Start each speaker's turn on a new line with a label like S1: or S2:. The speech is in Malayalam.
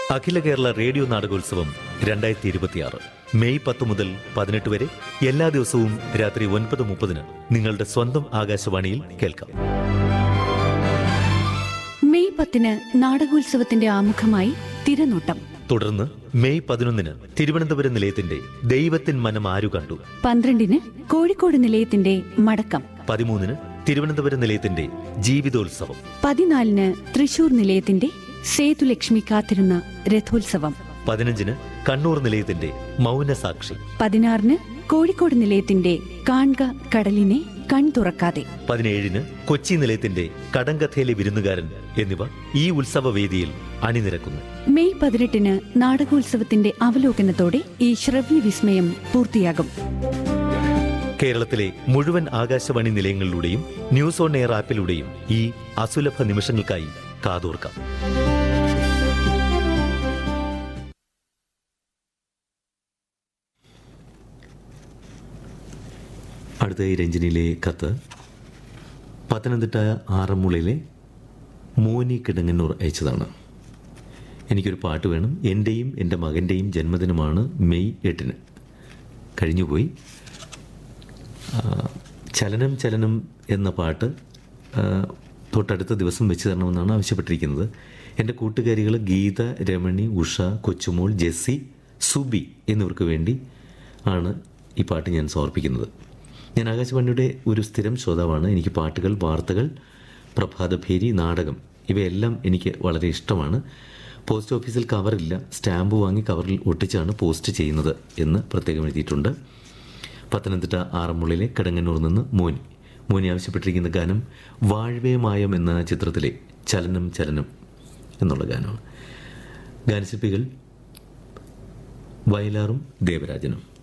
S1: അഖില കേരള റേഡിയോ നാടകോത്സവം 2026 മെയ് 10 മുതൽ 18 വരെ എല്ലാ ദിവസവും രാത്രി 9:30 നിങ്ങളുടെ സ്വന്തം ആകാശവാണിയിൽ കേൾക്കാം.
S2: മെയ് 10 നാടകോത്സവത്തിന്റെ ആമുഖമായി തിരനോട്ടം.
S1: തുടർന്ന് മെയ് 11 തിരുവനന്തപുരം നിലയത്തിന്റെ ദൈവത്തിൻ മനം ആരു കണ്ടു.
S2: 12 കോഴിക്കോട് നിലയത്തിന്റെ മടക്കം.
S1: 13 തിരുവനന്തപുരം നിലയത്തിന്റെ ജീവിതോത്സവം.
S2: 14 തൃശൂർ നിലയത്തിന്റെ സേതുലക്ഷ്മി കാത്തിരുന്ന രഥോത്സവം.
S1: 15 കണ്ണൂർ നിലയത്തിന്റെ മൗനസാക്ഷി.
S2: 16 കോഴിക്കോട് നിലയത്തിന്റെ കാൺക കടലിനെ കൺ തുറക്കാതെ.
S1: 17 കൊച്ചി നിലയത്തിന്റെ കടങ്കഥയിലെ വിരുന്നുകാരൻ എന്നിവ ഈ ഉത്സവവേദിയിൽ അണിനിരക്കുന്നു.
S2: മെയ് 18 നാടകോത്സവത്തിന്റെ അവലോകനത്തോടെ ഈ ശ്രവ്യ വിസ്മയം പൂർത്തിയാകും.
S1: കേരളത്തിലെ മുഴുവൻ ആകാശവാണി നിലയങ്ങളിലൂടെയും ന്യൂസ് ഓൺ എയർ ആപ്പിലൂടെയും ഈ അസുലഭ നിമിഷങ്ങൾക്കായി കാതോർക്കാം. അടുത്ത ഈ രഞ്ജനിയിലെ കത്ത് പത്തനംതിട്ട ആറന്മുളയിലെ മോനി കിടങ്ങന്നൂർ അയച്ചതാണ്. എനിക്കൊരു പാട്ട് വേണം. എൻ്റെയും എൻ്റെ മകൻ്റെയും ജന്മദിനമാണ് മെയ് 8 കഴിഞ്ഞുപോയി. ചലനം ചലനം എന്ന പാട്ട് തൊട്ടടുത്ത ദിവസം വെച്ച് തരണമെന്നാണ് ആവശ്യപ്പെട്ടിരിക്കുന്നത്. എൻ്റെ കൂട്ടുകാരികൾ ഗീത, രമണി, ഉഷ, കൊച്ചുമോൾ, ജെസ്സി, സുബി എന്നിവർക്ക് വേണ്ടി ആണ് ഈ പാട്ട് ഞാൻ സമർപ്പിക്കുന്നത്. ഞാൻ ആകാശവാണിയുടെ ഒരു സ്ഥിരം ശ്രോതാവാണ്. എനിക്ക് പാട്ടുകൾ, വാർത്തകൾ, പ്രഭാതഭേരി, നാടകം ഇവയെല്ലാം എനിക്ക് വളരെ ഇഷ്ടമാണ്. പോസ്റ്റ് ഓഫീസിൽ കവറില്ല, സ്റ്റാമ്പ് വാങ്ങി കവറിൽ ഒട്ടിച്ചാണ് പോസ്റ്റ് ചെയ്യുന്നത് എന്ന് പ്രത്യേകം എഴുതിയിട്ടുണ്ട്. പത്തനംതിട്ട ആറന്മുളയിലെ കിടങ്ങന്നൂർ നിന്ന് മോനി ആവശ്യപ്പെട്ടിരിക്കുന്ന ഗാനം വാഴ്വേ മായം എന്ന ചിത്രത്തിലെ ചലനം ചലനം എന്നുള്ള ഗാനമാണ്. ഗാനശില്പികൾ വയലാറും ദേവരാജനും.